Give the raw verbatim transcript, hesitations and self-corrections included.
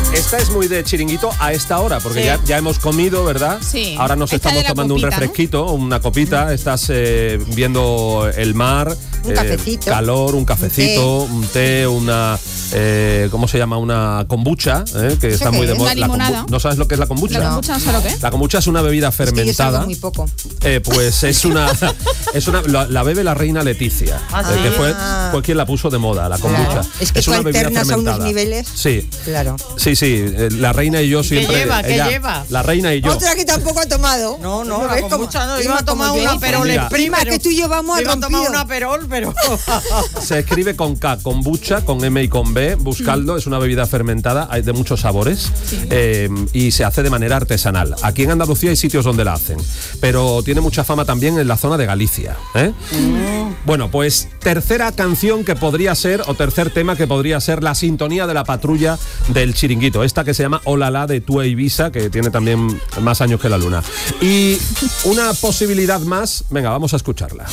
Esta es muy de chiringuito a esta hora, porque Sí. ya, ya hemos comido, ¿verdad? Sí. Ahora nos Esta estamos de la tomando copita, un refresquito, ¿no? Una copita, estás eh, viendo el mar, Un eh, cafecito. calor, un cafecito, un té, una, eh, ¿cómo se llama? Una kombucha, ¿eh? que está qué muy de es? moda. Una La kombu- limonada. ¿No sabes lo que es la kombucha? La kombucha no sé lo que es. La kombucha es una bebida Es que yo salgo fermentada. muy poco. Eh, pues es una, es una la, la bebe la reina Leticia, Ah, eh, sí. que fue, Ah. fue quien la puso de moda, la kombucha. Claro. Es que tú una bebida alternas a unos fermentada. niveles. Sí, Claro. sí, sí. eh, La reina y yo siempre. lleva? ¿Qué ella- lleva? La reina y yo. Otra que tampoco ha tomado. No, no, la ves cómo- kombucha no. Prima, Iba a tomar como un yo. aperol Mira. exprime, Prima, pero- que tú y yo vamos a Iba a tomar rompido. un aperol, pero... Se escribe con K, kombucha, con M y con B. Buscadlo, es una bebida fermentada, hay de muchos sabores eh, y se hace de manera artesanal. Aquí en Andalucía hay sitios donde la hacen, pero tiene mucha fama también en la zona de Galicia. ¿eh? Bueno, pues tercera canción que podría ser, o tercer tema que podría ser la sintonía de la patrulla del chiringuito. Esta que se llama Olala de Tua Ibiza, que tiene también más años que la luna. Y una posibilidad más, venga, vamos a escucharla.